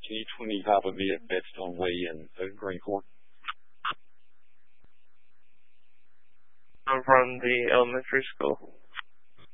Can you 20 Papa me at Bedstone Way in Green Court? I'm from the elementary school.